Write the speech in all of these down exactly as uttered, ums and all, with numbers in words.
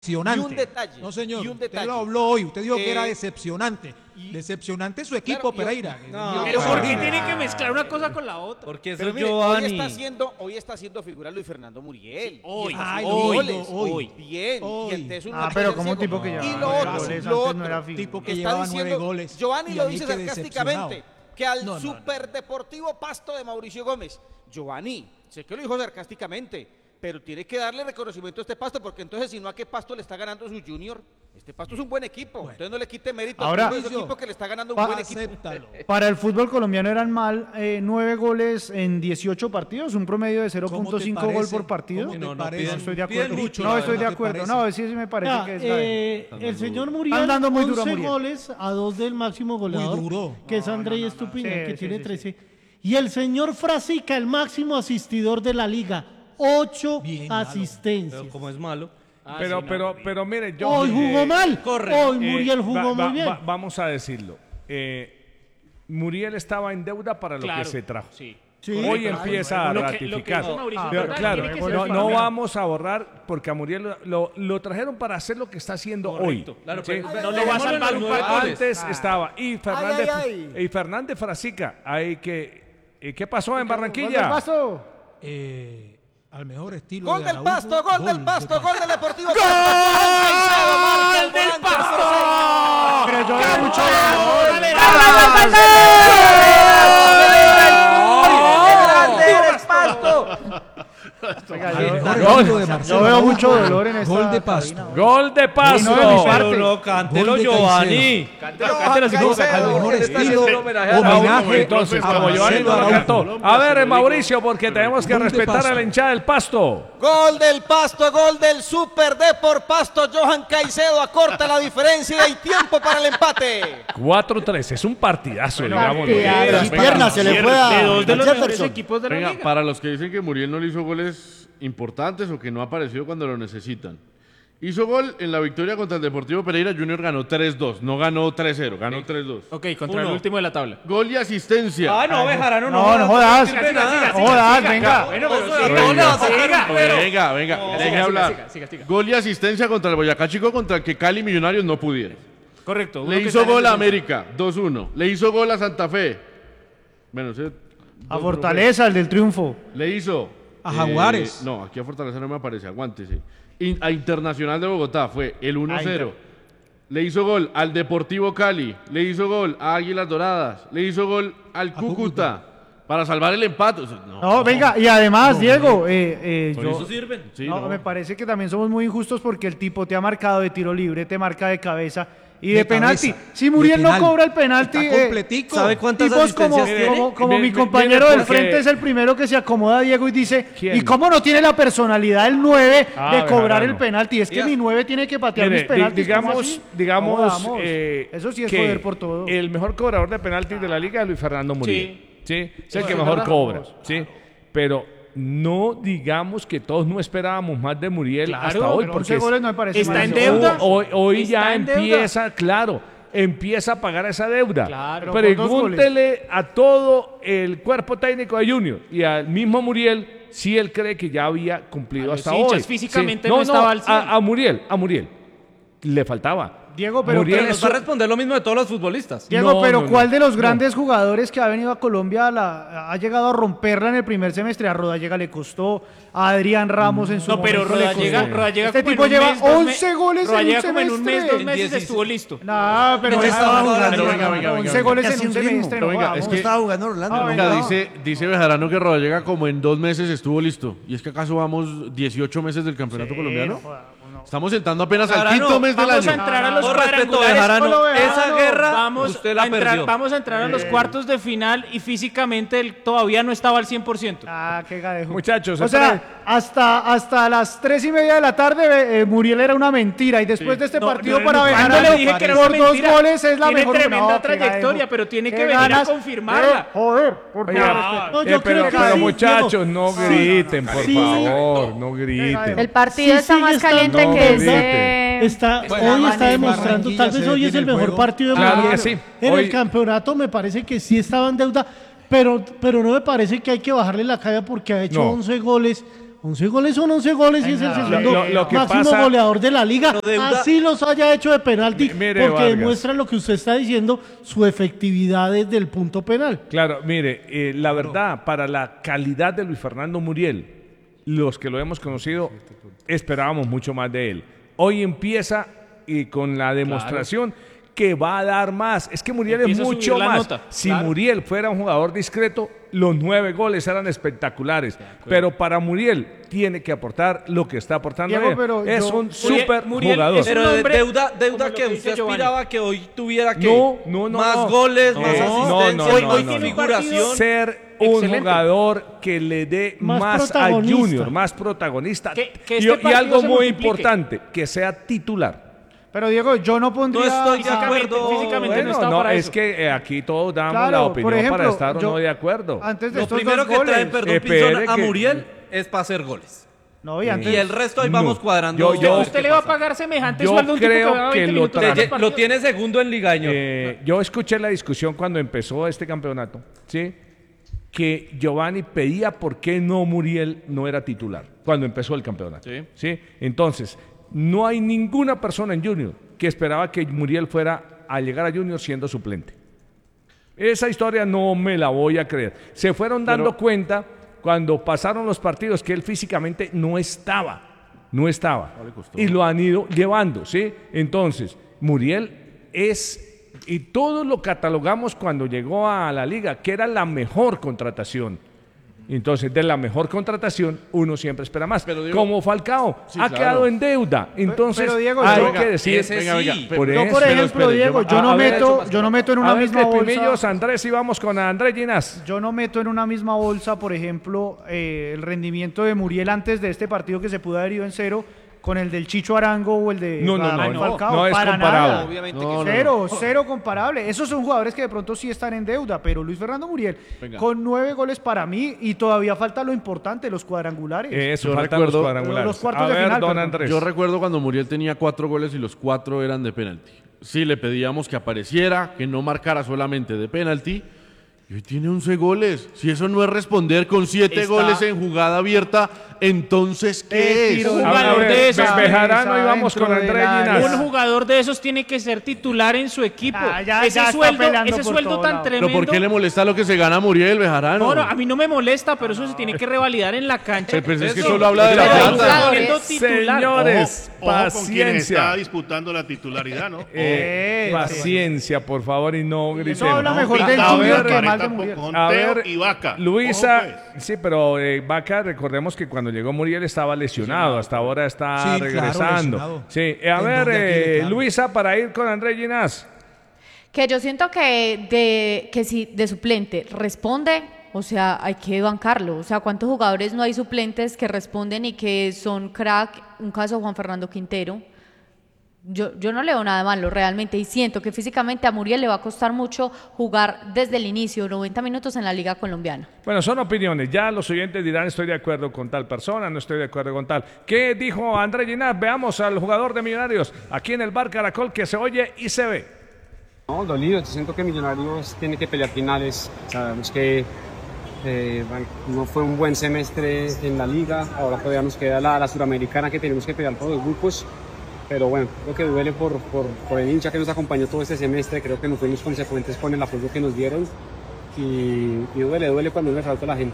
decepcionante. Y un detalle. No, señor, y un usted detalle. lo habló hoy, usted dijo Eh, que era decepcionante. y- Decepcionante su equipo, Claro, y- Pereira. No, Pero no, ¿por no, qué no, tiene no, que no, mezclar no, una no, cosa no. con la otra? Porque eso Pero es mire, hoy Giovanni. está haciendo, hoy está haciendo figurar Luis Fernando Muriel. Hoy, Y está Ay, haciendo hoy, goles. hoy. Bien. Hoy. Y entonces uno Ah, no puede pero ser como un ciego. tipo que Y llevaba lo nueve otro, goles, lo antes no era otro, fijo. tipo que está llevaba diciendo, nueve goles. Giovanni y lo a mí dice que sarcásticamente, decepcionado. que al No, no, no. Superdeportivo Pasto de Mauricio Gómez. Giovanni, sé que lo dijo sarcásticamente, pero tiene que darle reconocimiento a este Pasto, porque entonces si no, ¿a qué Pasto le está ganando su Junior? Este Pasto es un buen equipo, Bueno. entonces no le quite mérito Ahora- a un equipo que le está ganando un Pa- buen equipo. Acéptalo. Para el fútbol colombiano eran mal eh, nueve goles en dieciocho partidos, un promedio de cero ¿Cómo punto te cinco parece? gol por partido. ¿Cómo te No, no, parece? No estoy de Piden acuerdo. mucho, no la estoy de verdad. ¿Te acuerdo. parece? No, sí, sí me parece Ya, que es grave. eh, el señor Muriel, Están dando muy duro a once Muriel. goles a dos del máximo goleador, Muy duro. que es Andrei Estupiñán, Sí, que sí, tiene sí, trece. Y el señor Frasica, el máximo asistidor de la liga, ocho Bien, malo. asistencias. Pero como es malo. Ah, Pero, sí, no, pero, horrible. pero mire, yo. Hoy jugó eh, mal. corre. Hoy eh, Muriel jugó va- va- muy bien. va- vamos a decirlo. Eh, Muriel estaba en deuda para lo Claro, que se trajo. sí. Sí, Hoy claro. empieza a Lo que- lo que ratificar. hizo Mauricio Pero, Jordán claro, tiene que no, ser no Fernando. vamos a borrar porque a Muriel lo, lo- lo trajeron para hacer lo que está haciendo Correcto. hoy. Claro, ¿sí? pero No lo va a dejémoslo en salvar los un nueve par de goles. Antes estaba. Y Fernández, ay, y Fernández Frasica. Hay que, eh, ¿Qué pasó en ¿Gol del Barranquilla? Pasto? Eh, al mejor estilo Gol de del Araújo, Pasto, gol del de Pasto, gol del Deportivo. ¡Gol del Pasto! Pero yo veo mucho Oiga, yo- Mejor Gol. estilo de Marcelo Yo veo Araújo, mucho dolor en esta Gol de cabina. Pasto. Gol de Pasto. no, de mi parte. Pero no, cántelo Gol de Giovanni. Cántelo, cántelo, si no, Al cántelo. mejor Está estilo, haciendo un homenaje a homenaje Entonces, a como Giovanni Marcelo no lo Araújo. cantó. A ver, Mauricio, porque tenemos que Gol de respetar a Pasto. la hinchada del Pasto. Gol del Pasto, gol del Super Depor Pasto. Johan Caicedo acorta la diferencia y hay tiempo para el empate. cuatro tres, es un partidazo, digamos. partidazo. Las piernas se le fue a- De dos de los a mejores Jefferson. equipos de la Venga, liga. para los que dicen que Muriel no le hizo goles importantes o que no ha aparecido cuando lo necesitan. Hizo gol en la victoria contra el Deportivo Pereira. Junior ganó tres dos, no ganó tres cero, ganó tres dos. Ok, contra el Uno. último de la tabla. Gol y asistencia. Ah, no, Bejarano, no. No, no jodas. sirve de nada. No jodas, venga. Bueno, pero Oso, siga, no le vas a siga, sacar un pero- venga, venga, deje siga, hablar. siga, siga, siga. Gol y asistencia contra el Boyacá Chico, contra el que Cali y Millonarios no pudieron. Correcto. uno Le que hizo está en gol el a descenso. América, dos uno. Le hizo gol a Santa Fe. Bueno, ese- A Fortaleza, el del triunfo. Le hizo. A Jaguares. eh, no, aquí a Fortaleza no me aparece, aguántese. In- a Internacional de Bogotá fue el uno cero. Le hizo gol al Deportivo Cali. Le hizo gol a Águilas Doradas. Le hizo gol al Cúcuta. Para salvar el empate. O sea, no. No, venga, y además, Diego, eh, eh, Por yo- eso sirven. Sí, no, no. me parece que también somos muy injustos porque el tipo te ha marcado de tiro libre, te marca de cabeza y de, De penalti. cabeza, Si Muriel de no penal. cobra el penalti, Está eh, completico. ¿Sabe cuántas tipos como, asistencias tiene? como, como Mire, mi mire, compañero mire, del porque- frente es el primero que se acomoda, Diego, y dice, ¿Quién? ¿y cómo no tiene la personalidad el nueve Ah, de cobrar Bejarano. el penalti? Es que Ya. mi nueve tiene que patear Mire, mis penaltis. di- digamos, ¿cómo así? digamos No, vamos. eh, Eso sí es que poder por todo. el mejor cobrador de penaltis de la liga es Luis Fernando Muriel. Sí, es el Eso que es mejor verdad. cobra. Sí, pero no digamos que todos no esperábamos más de Muriel Claro, hasta hoy, Pero porque once es- goles no me parece está mal. en deuda. hoy, hoy Está ya en deuda. empieza, claro, empieza a pagar esa deuda. Claro. Pero por dos Pregúntele a todo el cuerpo técnico de Junior y al mismo Muriel si él cree que ya había cumplido A los hasta hinchas hoy. físicamente Sí. no estaba al cien. a, a Muriel, a Muriel le faltaba. Diego, pero, Muriel Pero es nos va a un- responder lo mismo de todos los futbolistas. Diego, No, pero no, ¿cuál no, de los no. grandes jugadores que ha venido a Colombia a la- ha llegado a romperla en el primer semestre? A Rodallega le costó, a Adrián Ramos en su No, pero momento le Rodallega, costó. Rodallega Este como tipo en un lleva mes, dos me- once goles en un Rodallega como en un semestre. mes, dos En meses dieciséis. estuvo listo. No, pero No ya estaba estaba jugando, jugando, venga, venga, once venga. goles Casi en un un ritmo. semestre. Pero no venga, vamos. es que- Estaba jugando Orlando. Ah, no venga, Venga, jugaba. dice, dice Bejarano que Rodallega como en dos meses estuvo listo. ¿Y es que acaso vamos dieciocho meses del campeonato colombiano? no joda, no. Estamos entrando apenas al Bejarano, quinto mes del Vamos a año. entrar a los Por respeto, cuadrangulares. Bejarano, Solo Bejarano. esa guerra Vamos usted a, la entrar, perdió. vamos a entrar a los cuartos de final y físicamente él todavía no estaba al cien por ciento. Ah, qué gadejo. Muchachos, o esperen. sea, hasta, hasta las tres y media de la tarde eh, Muriel era una mentira y después de este No, partido no, para no, Bejarano ¿cuándo le dije que era una por dos mentira? goles es la Tiene mejor. tremenda No, qué trayectoria, gadejo. pero tiene Qué que venir a ganas. confirmarla. Eh, joder, por Oiga, Dios. No, eh, yo pero, creo que pero sí, muchachos, Diego. no Sí. griten, por Sí. favor, no griten. El partido Sí, está sigue más estando caliente en que deuda. ese. Está, Bueno, hoy está en demostrando, Barranquilla tal vez se hoy es detiene el el mejor juego. partido de Claro Muriel. que sí. En Hoy- el campeonato me parece que sí estaba en deuda, pero, pero no me parece que hay que bajarle la calle porque ha hecho No. once goles. once goles son once goles y es el segundo Lo- lo que máximo pasa- goleador de la liga. Deuda- Así los haya hecho de penalti, M- mire, porque Vargas. demuestra lo que usted está diciendo, su efectividad desde el punto penal. Claro, mire, eh, la verdad, para la calidad de Luis Fernando Muriel, los que lo hemos conocido, esperábamos mucho más de él. Hoy empieza y con la demostración que va a dar más. Es que Muriel Empieza a es subir mucho la más. nota, Si claro. Muriel fuera un jugador discreto, los nueve goles eran espectaculares. Pero para Muriel tiene que aportar lo que está aportando Diego, él. pero Es yo- un Muriel- super Muriel jugador. es un Pero de hombre deuda, como deuda lo que que usted dice Giovanni. aspiraba que hoy tuviera que No, no, no, más no. goles, No, más no, asistencia, no, hoy, no, hoy no, tiene no. figuración. Ser un excelente. jugador que le dé Más más, a protagonista. Junior, más protagonista. Que- que y, este y partido algo se muy multiplique. importante, que sea titular. Pero Diego, yo no pondría... No estoy de Físicamente- acuerdo. físicamente Bueno, no está no, para es eso. que eh, aquí todos damos Claro, la por opinión ejemplo, para estar o yo- no de acuerdo. Antes de Lo estos primero dos que goles, traen, perdón, Espere Pinzón, a que- Muriel es para hacer goles. No, y antes... Y el resto ahí No. vamos cuadrando. Yo- ¿Usted, yo- usted le va a pagar semejante Yo sueldo a un tipo creo que va que veinte lo minutos tra- en los Lo partidos? tiene segundo en Ligaño. Eh, yo escuché la discusión cuando empezó este campeonato, ¿sí? Que Giovanni pedía por qué no Muriel no era titular cuando empezó el campeonato. Sí. ¿Sí? Entonces, no hay ninguna persona en Junior que esperaba que Muriel fuera a llegar a Junior siendo suplente. Esa historia no me la voy a creer. Se fueron dando cuenta cuando pasaron los partidos que él físicamente no estaba. No estaba. Y lo han ido llevando, ¿sí? Entonces, Muriel es... Y todos lo catalogamos cuando llegó a la liga, que era la mejor contratación. Entonces, de la mejor contratación, uno siempre espera más. Pero, Diego- Como Falcao, Sí, ha claro. quedado en deuda. Entonces, pero, Diego, hay yo- que decir... ese venga, venga, sí. por Yo, eso, por pero ejemplo, espere, Diego, yo- yo a- no a ver, meto, yo no meto en una a ver, misma Pepinillos, bolsa... Andrés, y vamos con Andrés Ginás. Yo no meto en una misma bolsa, por ejemplo, eh, el rendimiento de Muriel antes de este partido que se pudo haber ido en cero con el del Chicho Arango o el de No, no, no, Radamel no, Falcao. no es Para comparable. nada. Obviamente No, que no, sí. Cero, cero comparable. Esos son jugadores que de pronto sí están en deuda, pero Luis Fernando Muriel, Venga. con nueve goles para mí, y todavía falta lo importante, los cuadrangulares. Eso, Yo faltan recuerdo- los cuadrangulares. los cuartos a de ver, final, don perdón. Andrés. Yo recuerdo cuando Muriel tenía cuatro goles y los cuatro eran de penalti. Sí, le pedíamos que apareciera, que no marcara solamente de penalti. Y hoy tiene once goles. Si eso no es responder con siete Está- goles en jugada abierta, entonces, ¿qué Te es? tiro Un de A ver, jugador a ver, de esos, Be- Bejarano y vamos dentro con del Andrés área. Ginás. Un jugador de esos tiene que ser titular en su equipo. Ah, ya- ese ya está sueldo, peleando ese por sueldo todo tan lado. tremendo. ¿Pero por qué le molesta lo que se gana Muriel, Bejarano? No, no, a mí no me molesta, pero eso se tiene que revalidar en la cancha. Eh, pues es que Eso. solo habla de la Pero plata. está poniendo titular. Señores, Ojo, ojo con quien está paciencia. disputando la titularidad, ¿no? Eh, Eh, paciencia, por favor, y no Eso gritemos. habla mejor del A Junior ver, que mal de tampoco, Muriel. con A Teo ver, y Vaca. Luisa, Ojo, pues. sí, pero eh, Vaca, recordemos que cuando llegó Muriel estaba lesionado, hasta ahora está Sí, claro, regresando. lesionado. Sí, eh, a Tendón ver, de Aquiles, eh, claro. Luisa, para ir con Andrés Ginás. Que yo siento que de que si de suplente responde, o sea, hay que bancarlo. O sea, ¿cuántos jugadores no hay suplentes que responden y que son crack? Un caso Juan Fernando Quintero. Yo, yo no le veo nada malo realmente y siento que físicamente a Muriel le va a costar mucho jugar desde el inicio, noventa minutos en la Liga Colombiana. Bueno, son opiniones. Ya los oyentes dirán, estoy de acuerdo con tal persona, no estoy de acuerdo con tal. ¿Qué dijo Andrés Ginás? Veamos al jugador de Millonarios aquí en el Bar Caracol, que se oye y se ve. No, dolido. Yo siento que Millonarios tiene que pelear finales. Sabemos que eh, bueno, no fue un buen semestre en la liga. Ahora todavía nos queda la, la suramericana, que tenemos que pelear por los grupos. Pero bueno, creo que duele por, por, por el hincha que nos acompañó todo este semestre. Creo que nos fuimos consecuentes con el apoyo que nos dieron. Y, y duele, duele cuando uno falta a la gente.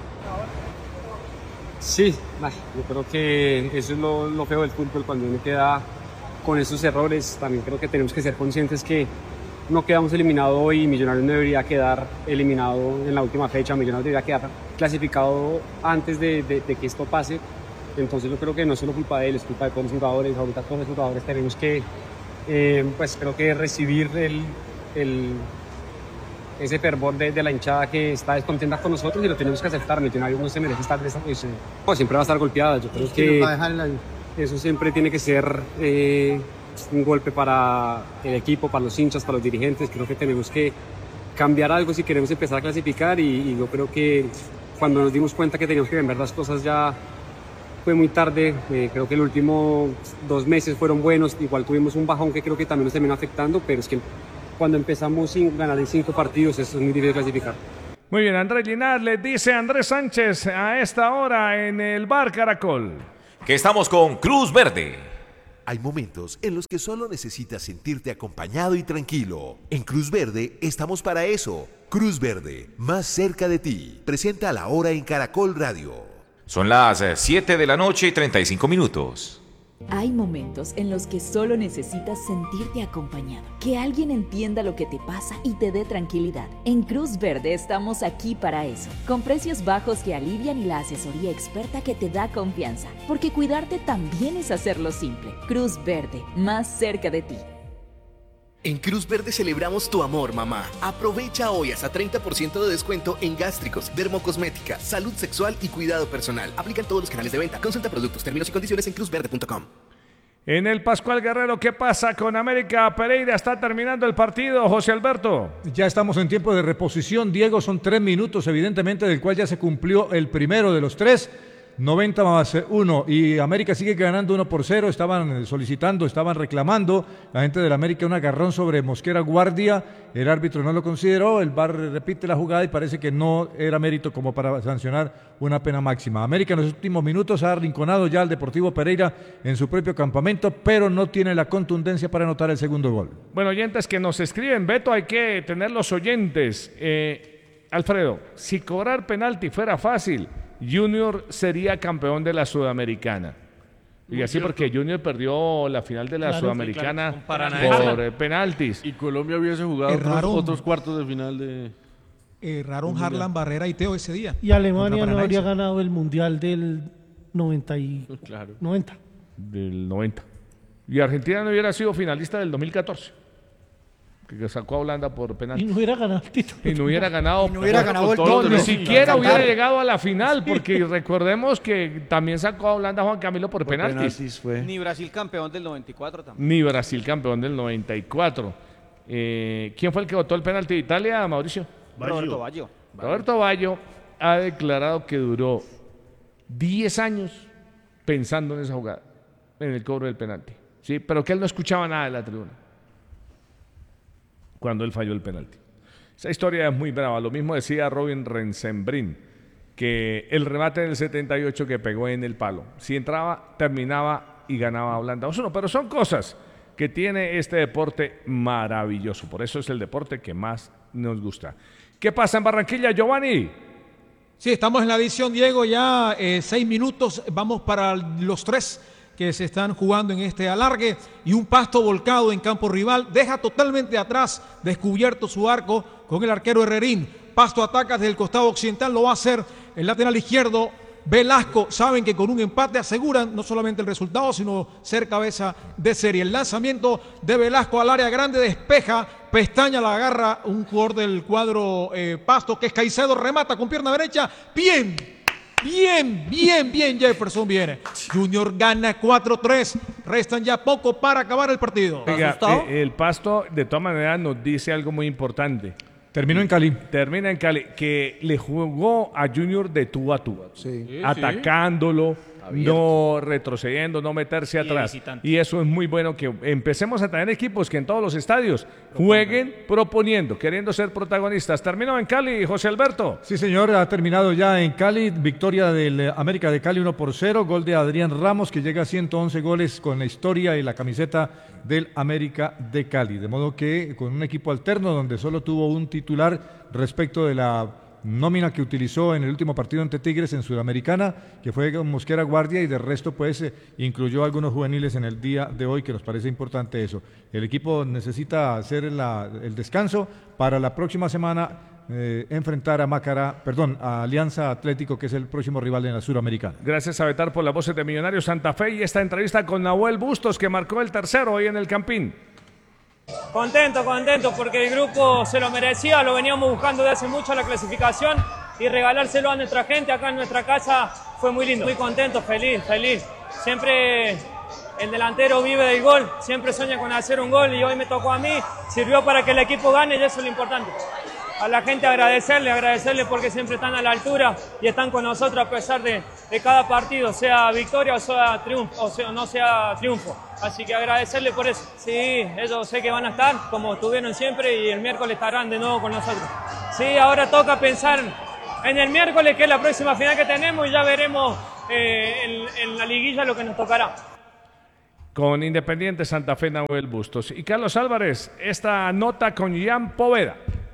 Sí, nah, yo creo que eso es lo, lo feo del fútbol, cuando uno queda con esos errores. También creo que tenemos que ser conscientes que no quedamos eliminados hoy y Millonarios no debería quedar eliminado en la última fecha. Millonarios debería quedar clasificado antes de, de, de que esto pase. Entonces yo creo que no es solo culpa de él, es culpa de todos los jugadores. Ahorita todos los jugadores tenemos que, eh, pues creo que recibir el, el, ese fervor de, de la hinchada que está descontenta con nosotros, y lo tenemos que aceptar. Millonarios no se merece estar en esa posición. No, siempre va a estar golpeada. Yo creo que eso siempre tiene que ser eh, un golpe para el equipo, para los hinchas, para los dirigentes. Creo que tenemos que cambiar algo si queremos empezar a clasificar, y, y yo creo que cuando nos dimos cuenta que teníamos que cambiar las cosas ya fue muy tarde. Eh, creo que los últimos dos meses fueron buenos. Igual tuvimos un bajón que creo que también nos terminó afectando, pero es que cuando empezamos sin ganar en cinco partidos, eso es muy difícil clasificar. Muy bien, Andrés Linares le dice a Andrés Sánchez a esta hora en el Bar Caracol. Que estamos con Cruz Verde. Hay momentos en los que solo necesitas sentirte acompañado y tranquilo. En Cruz Verde estamos para eso. Cruz Verde, más cerca de ti. Presenta la hora en Caracol Radio. Son las siete de la noche y treinta y cinco minutos. Hay momentos en los que solo necesitas sentirte acompañado, que alguien entienda lo que te pasa y te dé tranquilidad. En Cruz Verde estamos aquí para eso, con precios bajos que alivian y la asesoría experta que te da confianza, porque cuidarte también es hacerlo simple. Cruz Verde, más cerca de ti. En Cruz Verde celebramos tu amor, mamá. Aprovecha hoy hasta treinta por ciento de descuento en gástricos, dermocosmética, salud sexual y cuidado personal. Aplican todos los canales de venta. Consulta productos, términos y condiciones en cruz verde punto com. En el Pascual Guerrero, ¿qué pasa con América Pereira? Está terminando el partido, José Alberto. Ya estamos en tiempo de reposición, Diego. Son tres minutos, evidentemente, del cual ya se cumplió el primero de los tres. noventa más uno y América sigue ganando uno por cero. Estaban solicitando, estaban reclamando la gente del América un agarrón sobre Mosquera Guardia. El árbitro no lo consideró, el V A R repite la jugada y parece que no era mérito como para sancionar una pena máxima. América en los últimos minutos ha arrinconado ya al Deportivo Pereira en su propio campamento, pero no tiene la contundencia para anotar el segundo gol. Bueno, oyentes que nos escriben, Beto, hay que tener los oyentes. Eh, Alfredo, si cobrar penalti fuera fácil, Junior sería campeón de la Sudamericana. Y Muy así cierto. porque Junior perdió la final de la Claro, Sudamericana sí, claro, por eh, penaltis. Y Colombia hubiese jugado otros, Erraron. otros cuartos de final de... Erraron Harlan, Barrera y Teo ese día. Y Alemania Contra no habría Paranaense. ganado el Mundial del noventa y... Claro. noventa. Del noventa. Y Argentina no hubiera sido finalista del dos mil catorce. Que sacó a Holanda por Y penaltis. no hubiera ganado el título. Y no hubiera ganado. Y no hubiera ganado el No, título. Ni Sí, siquiera Qatar. hubiera llegado a la final, porque recordemos que también sacó a Holanda Juan Camilo por, penaltis. Ni Brasil campeón del noventa y cuatro también. Ni Brasil campeón del noventa y cuatro. Eh, ¿Quién fue el que votó el penalti de Italia, Mauricio? Roberto Baggio. Roberto Baggio ha declarado que duró diez años pensando en esa jugada, en el cobro del penalti. ¿Sí? Pero que él no escuchaba nada de la tribuna cuando él falló el penalti. Esa historia es muy brava. Lo mismo decía Robin Rensembrin, que el remate del setenta y ocho que pegó en el palo, si entraba, terminaba y ganaba Holanda dos uno. Pero son cosas que tiene este deporte maravilloso. Por eso es el deporte que más nos gusta. ¿Qué pasa en Barranquilla, Giovanni? Sí, estamos en la edición, Diego, ya eh, seis minutos, vamos para los tres que se están jugando en este alargue y un Pasto volcado en campo rival, deja totalmente atrás, descubierto su arco con el arquero Herrerín. Pasto ataca desde el costado occidental, lo va a hacer el lateral izquierdo Velasco. Saben que con un empate aseguran no solamente el resultado, sino ser cabeza de serie. El lanzamiento de Velasco al área grande, despeja, pestaña, la agarra un jugador del cuadro eh, Pasto, que es Caicedo, remata con pierna derecha, bien, bien, bien, bien, Jefferson viene. Junior gana cuatro tres, restan ya poco para acabar el partido. Oiga, eh, el Pasto de todas maneras nos dice algo muy importante. Terminó en Cali. Termina en Cali, que le jugó a Junior de tú a tú, Sí. atacándolo, no retrocediendo, no meterse atrás. visitante. Y eso es muy bueno, que empecemos a tener equipos que en todos los estadios jueguen proponiendo, queriendo ser protagonistas. Terminó en Cali, José Alberto. Sí, señor, ha terminado ya en Cali, victoria del eh, América de Cali uno por cero, gol de Adrián Ramos, que llega a ciento once goles con la historia y la camiseta del América de Cali. De modo que con un equipo alterno donde solo tuvo un titular respecto de la nómina que utilizó en el último partido ante Tigres en Sudamericana, que fue con Mosquera Guardia, y de resto pues eh, incluyó algunos juveniles en el día de hoy, que nos parece importante eso. El equipo necesita hacer la- el descanso para la próxima semana eh, enfrentar a Macará, perdón, a Alianza Atlético, que es el próximo rival en la Suramericana. Gracias a Betar por las voces de Millonarios Santa Fe y esta entrevista con Nahuel Bustos, que marcó el tercero hoy en el Campín. Contento, contento, porque el grupo se lo merecía, lo veníamos buscando de hace mucho la clasificación y regalárselo a nuestra gente acá en nuestra casa fue muy lindo. Muy contento, feliz, feliz. Siempre el delantero vive del gol, siempre sueña con hacer un gol y hoy me tocó a mí, sirvió para que el equipo gane y eso es lo importante. A la gente agradecerle, agradecerle porque siempre están a la altura y están con nosotros a pesar de, de cada partido, sea victoria o sea triunfo, o sea, no sea triunfo. Así que agradecerle por eso. Sí, ellos sé que van a estar como estuvieron siempre y el miércoles estarán de nuevo con nosotros. Sí, ahora toca pensar en el miércoles, que es la próxima final que tenemos, y ya veremos eh, en, en la liguilla lo que nos tocará. Con Independiente Santa Fe, Nahuel Bustos. Y Carlos Álvarez, esta nota con Ian Poveda.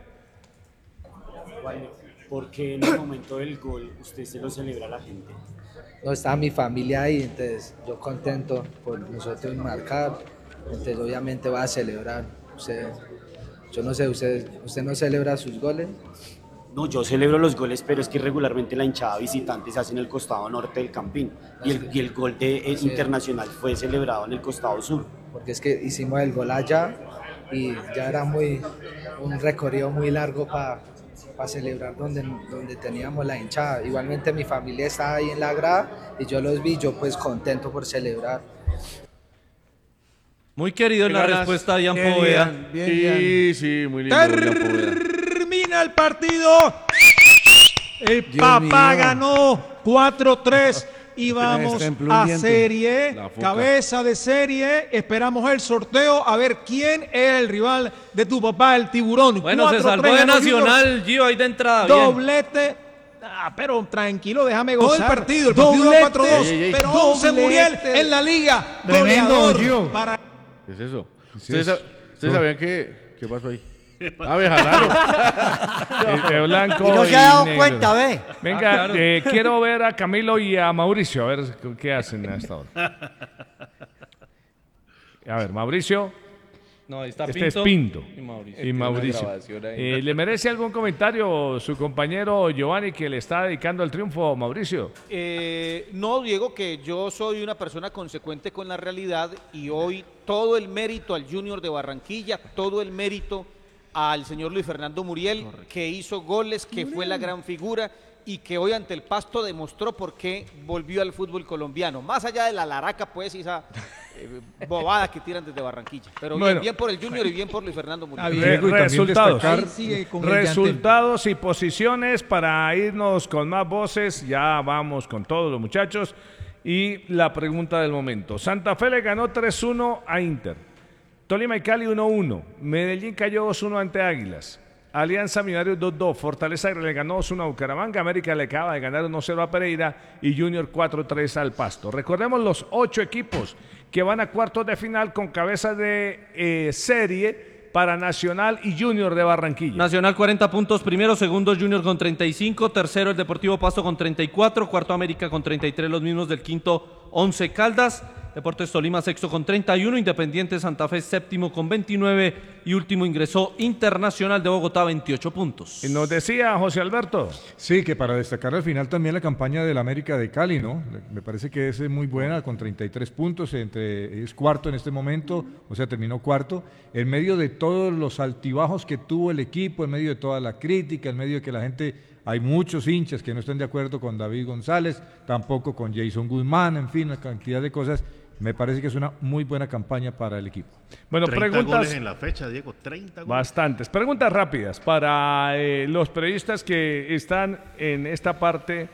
Porque en el momento del gol usted se lo celebra a la gente. No, estaba mi familia ahí, entonces yo contento por nosotros marcar, entonces obviamente va a celebrar. Usted, yo no sé, usted, ¿usted no celebra sus goles? No, yo celebro los goles, pero es que regularmente la hinchada visitante se hace en el costado norte del Campín y el, y el gol de eh, Sí. Internacional fue celebrado en el costado sur. Porque es que hicimos el gol allá y ya era muy un recorrido muy largo para pa celebrar donde, donde teníamos la hinchada. Igualmente mi familia estaba ahí en la grada y yo los vi, yo pues contento por celebrar. Muy querido en la Ganas. respuesta de Ian Bien, Poveda. Ian, bien, Sí, sí, muy lindo. Ian Poveda. Termina el partido. El Dios papá mío. ganó cuatro tres y vamos Ejemplo a hundiente. serie, La foca. cabeza de serie. Esperamos el sorteo a ver quién es el rival de tu papá, el tiburón. Bueno, se cuatro tres salvó de ganó Junior. Nacional, Gio, ahí de entrada. bien. Doblete. Ah, pero tranquilo, déjame gozar. Todo el partido, el partido Doblete, cuatro dos. Ey, ey, ey. pero once Doblete. Muriel en la liga. Tremendo, Goleador Gio. para ¿Qué es eso? Sí, ¿Ustedes, es- sab- ustedes no. sabían que, qué pasó ahí? Ah, ve, jalaron. De blanco Y no se ha dado negro. cuenta, ve. Venga, Ah, claro. eh, quiero ver a Camilo y a Mauricio, a ver qué hacen a esta hora. A ver, Mauricio. No, ahí está Este Pinto es Pinto. y Mauricio. Y Tiene una Mauricio. grabación ahí. Eh, ¿Le merece algún comentario su compañero Giovanni que le está dedicando el triunfo, Mauricio? Eh, no, Diego, que yo soy una persona consecuente con la realidad y hoy todo el mérito al Junior de Barranquilla, todo el mérito al señor Luis Fernando Muriel, que hizo goles, que fue la gran figura y que hoy ante el Pasto demostró por qué volvió al fútbol colombiano. Más allá de la laraca, pues, y esa eh, bobada que tiran desde Barranquilla. Pero Bueno. bien, bien por el Junior y bien por Luis Fernando Muriel. Re- resultados. Ahí sigue con el de Resultados y posiciones para irnos con más voces. Ya vamos con todos los muchachos. Y la pregunta del momento. Santa Fe le ganó tres uno a Inter. Tolima y Cali uno uno. Medellín cayó dos uno ante Águilas. Alianza Millonarios dos dos. Fortaleza le ganó dos uno a Bucaramanga. América le acaba de ganar uno cero a Pereira. Y Junior cuatro tres al Pasto. Recordemos los ocho equipos que van a cuartos de final con cabeza de eh, serie para Nacional y Junior de Barranquilla. Nacional cuarenta puntos primero, segundo Junior con treinta y cinco, tercero el Deportivo Pasto con treinta y cuatro, cuarto América con treinta y tres, los mismos del quinto Once Caldas, Deportes Tolima sexto con treinta y uno, Independiente Santa Fe séptimo con veintinueve y último ingresó Internacional de Bogotá veintiocho puntos. Y nos decía José Alberto. Sí, que para destacar al final también la campaña del América de Cali, ¿no? Me parece que es muy buena, con treinta y tres puntos, entre, es cuarto en este momento, o sea, terminó cuarto, en medio de todos los altibajos que tuvo el equipo, en medio de toda la crítica, en medio de que la gente, hay muchos hinchas que no están de acuerdo con David González, tampoco con Jason Guzmán, en fin, una cantidad de cosas. Me parece que es una muy buena campaña para el equipo. Bueno, treinta preguntas. goles en la fecha, Diego, treinta goles. Bastantes. Preguntas rápidas para eh, los periodistas que están en esta parte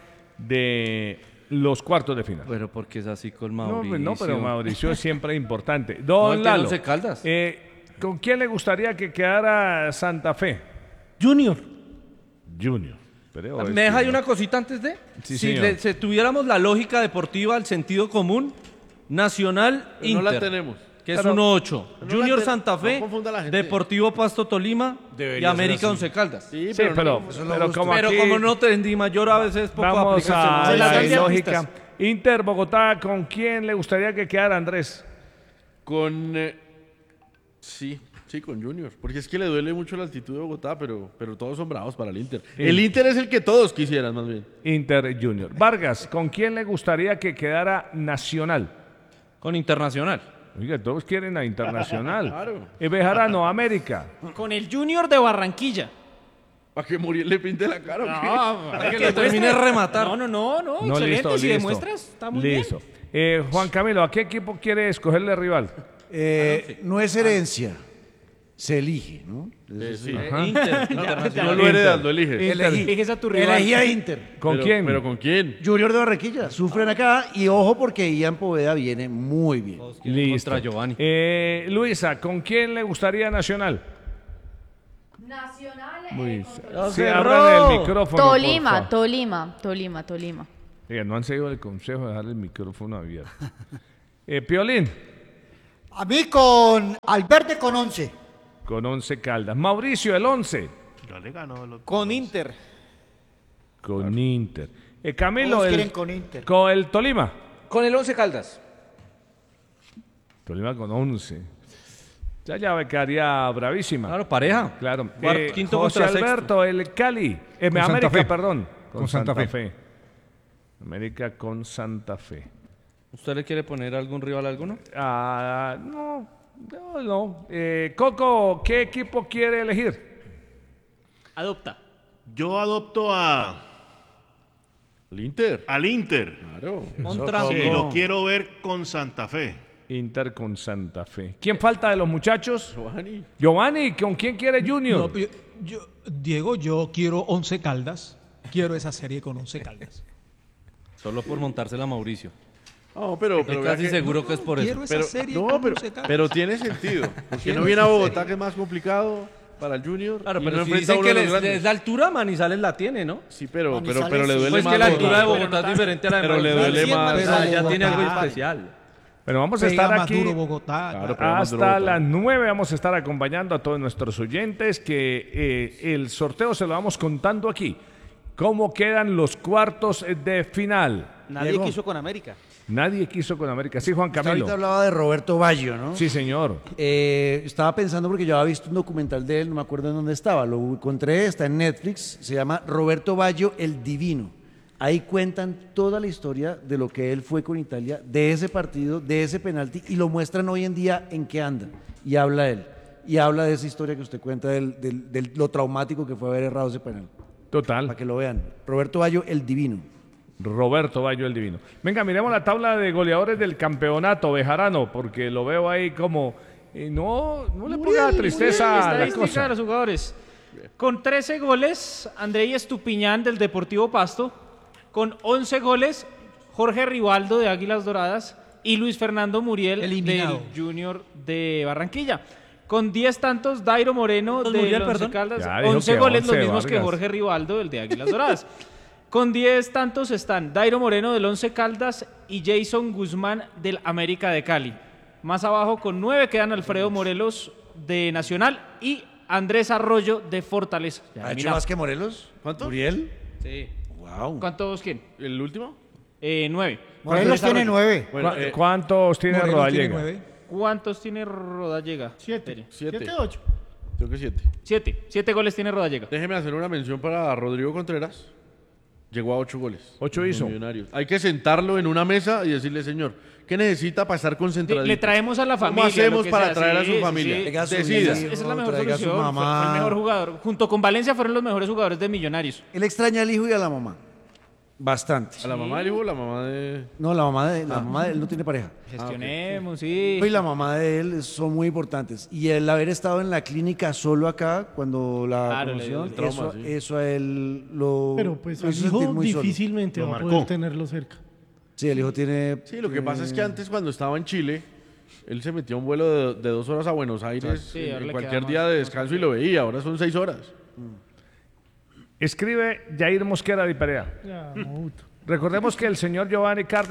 de los cuartos de final. Pero porque es así con No, Mauricio. pues no, pero Mauricio es siempre importante. No, Don él tiene Lalo, Once Caldas. eh, ¿con quién le gustaría que quedara Santa Fe? Junior. Junior. Pero es ¿Me deja que ahí no. una cosita antes de? Sí, si señor. le- si tuviéramos la lógica deportiva, el sentido común, Nacional Pero no Inter, la tenemos. que es Pero- uno ocho. pero no la Junior ten- Santa Fe, no confunda a la gente. Deportivo Pasto Tolima y Debería ser América así. Once Caldas. Sí, Sí, pero, pero, como, Pero aquí como no tendí mayor, a veces poco vamos aplicación. a Se las la dan de lógica. artistas. Inter, Bogotá, ¿con quién le gustaría que quedara Andrés? Con. eh, sí, sí, con Junior. Porque es que le duele mucho la altitud de Bogotá, pero, pero todos son bravos para el Inter. Sí. El Inter es el que todos quisieran, más bien. Inter Junior. Vargas, ¿con quién le gustaría que quedara Nacional? Con Internacional. Oiga, todos quieren a Internacional. Claro. Y Bejarano, América. Con el Junior de Barranquilla. ¿Para que Muriel le pinte la cara o qué? No, Para que lo termine de rematar. No, no, no, no, No, excelente. listo, si listo. demuestras, está muy Listo. Eh, Juan Camilo, ¿a qué equipo quiere escogerle rival? Eh, no es herencia, se elige, ¿no? Eh, sí. Ajá. Inter, Internacional. No lo heredas, lo eliges. Inter. Elegí, Eliges a tu rival. elegí a Inter. ¿Con Pero- quién? ¿Pero con quién? Junior de Barranquilla, sufren acá y ojo porque Ian Poveda viene muy bien. Listo. Contra Giovanni. Eh, Luisa, ¿con quién le gustaría Nacional? Nacional. Uy, Lo sí, cerró. abran el micrófono. Tolima, por favor. Tolima, Tolima, Tolima. Oiga, no han seguido el consejo de dejar el micrófono abierto. eh, Piolín, A mí con Alberde con once. con once Caldas. Mauricio, el once. Ya le ganó el otro. Con Inter. Con Inter. Eh, Camilo, Todos el, quieren con Inter. con el Tolima. Con el once Caldas. Tolima con once. Ya ya quedaría bravísima. Claro, pareja. Claro. Cuarto, Eh, quinto José contra Alberto, el Cali. Eh, Con Santa América, Fe. perdón. Con, Con Santa, Santa Fe. Fe. América con Santa Fe. ¿Usted le quiere poner algún rival a alguno? Ah, no, no, no. Eh, Coco, ¿qué equipo quiere elegir? Adopta. Yo adopto a. El Inter. Al Inter. Claro. Contra Sí, Coco. lo quiero ver con Santa Fe. Inter con Santa Fe. ¿Quién falta de los muchachos? Giovanni. Giovanni, ¿con quién quiere Junior? No, yo- yo- Diego, yo quiero once Caldas. Quiero esa serie con once Caldas. Solo por montársela a Mauricio. No, pero, pero Estoy vea casi que- seguro que es por Quiero eso. esa Pero, serie no, con pero, once Caldas. pero tiene sentido. Porque Quiero no viene a esa Bogotá, serie. que es más complicado para el Junior. Claro, y pero no si enfrenta a dicen uno que de los les, grandes. les da altura, Manizales la tiene, ¿no? Sí, pero, pero, Manizales pero le sí. duele Pues más. que la Bogotá. altura de Bogotá es diferente a la de Pero le Manizales. duele más. O sea, ya Pero tiene algo Bogotá. especial. Bueno, vamos a Pega estar más aquí duro Bogotá. Claro, pero más duro hasta Bogotá. las nueve. Vamos a estar acompañando a todos nuestros oyentes que eh, el sorteo se lo vamos contando aquí. ¿Cómo quedan los cuartos de final? Nadie Diego. quiso con América. Nadie quiso con América. Sí, Juan Usted Camilo. ahorita hablaba de Roberto Baggio, ¿no? Sí, señor. Eh, estaba pensando porque yo había visto un documental de él, no me acuerdo en dónde estaba, lo encontré, está en Netflix, se llama Roberto Baggio el Divino. Ahí cuentan toda la historia de lo que él fue con Italia, de ese partido, de ese penalti, y lo muestran hoy en día en qué anda. Y habla él. Y habla de esa historia que usted cuenta del, del- de lo traumático que fue haber errado ese penal. Total. Para que lo vean. Roberto Baggio el Divino. Roberto Baggio el Divino. Venga, miremos la tabla de goleadores del campeonato, Bejarano, porque lo veo ahí como... eh, no, no le ponga tristeza a la Estadística cosa. de los jugadores. Con trece goles, Andrei Estupiñán del Deportivo Pasto. Con once goles, Jorge Rivaldo de Águilas Doradas y Luis Fernando Muriel Eliminado. del Junior de Barranquilla. Con diez tantos, Dairo Moreno ¿Cuántos de Muriel, Once perdón? Caldas. Ya dijo once que goles, once, los mismos que Vargas. Jorge Rivaldo, del de Águilas Doradas. Con diez tantos están Dairo Moreno del Once Caldas y Jason Guzmán del América de Cali. Más abajo con nueve quedan Alfredo Morelos de Nacional y Andrés Arroyo de Fortaleza. Ya, ¿Ha hecho mira. más que Morelos? ¿Cuánto? ¿Muriel? Sí. Wow. ¿Cuántos quién? ¿El último? Eh, nueve. Morelos tiene nueve. Bueno, ¿Cu- eh, ¿Cuántos tiene Morelos tiene Rodallega? nueve. ¿Cuántos tiene Rodallega? Siete. Siete. Siete, ocho. creo que siete. Siete. Siete goles tiene Rodallega. Déjeme hacer una mención para Rodrigo Contreras. Llegó a ocho goles. Ocho Los hizo. Millonarios. Hay que sentarlo en una mesa y decirle, señor, ¿qué necesita para estar concentrado? Le traemos a la familia. ¿Cómo hacemos lo que para sea. traer a Sí, su sí, familia? sí. Traiga a su Decida. Esa, esa es la mejor Traiga a su solución. Fue- mamá. Fue el mejor jugador. Junto con Valencia fueron los mejores jugadores de Millonarios. Él extraña al hijo y a la mamá. Bastante. ¿A la mamá del hijo o la mamá de...? No, la mamá de, la Ah. mamá de él no tiene pareja. Gestionemos, sí. Y la mamá de él son muy importantes. Y el haber estado en la clínica solo acá, cuando la Claro, le dio conocieron, el trauma, eso, sí. eso a él lo, Pero pues lo al hizo sentir hijo muy solo. difícilmente Lo va a marcó. poder tenerlo cerca. Sí, el hijo tiene... Sí, lo que pasa es que antes cuando estaba en Chile, él se metía un vuelo de, de dos horas a Buenos Aires Sí, en- ahora en le cualquier queda día más- de descanso y lo veía. Ahora son seis horas. Escribe Jair Mosquera de Perea. Ya, Mouto. Recordemos que el señor Giovanni Cárdenas